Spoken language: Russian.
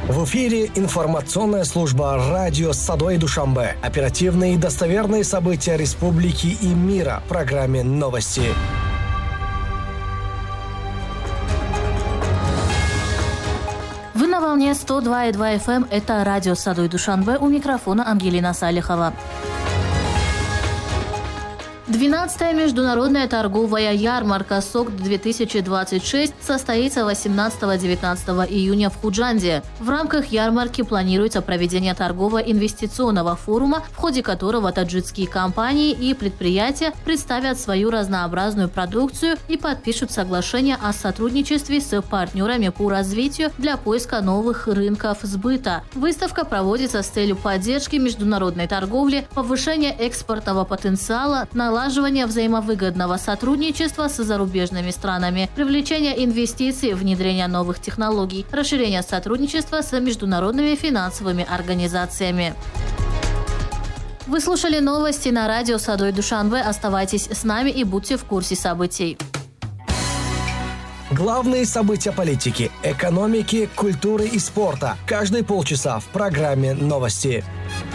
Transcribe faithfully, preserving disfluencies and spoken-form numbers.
В эфире информационная служба радио Садой Душанбе. Оперативные и достоверные события республики и мира в программе «Новости». Вы на волне сто два и два эф эм. Это радио Садой Душанбе. У микрофона Ангелина Салихова. двенадцатая международная торговая ярмарка СОКД-две тысячи двадцать шесть состоится восемнадцатого-девятнадцатого июня в Худжанде. В рамках ярмарки планируется проведение торгово-инвестиционного форума, в ходе которого таджикские компании и предприятия представят свою разнообразную продукцию и подпишут соглашение о сотрудничестве с партнерами по развитию для поиска новых рынков сбыта. Выставка проводится с целью поддержки международной торговли, повышения экспортного потенциала, налаживания взаимовыгодного сотрудничества с зарубежными странами, привлечения инвестиций, внедрения новых технологий, расширения сотрудничества с международными финансовыми организациями. Вы слушали новости на радио Садой Душанбе. Оставайтесь с нами и будьте в курсе событий. Главные события политики, экономики, культуры и спорта. Каждые полчаса в программе «Новости».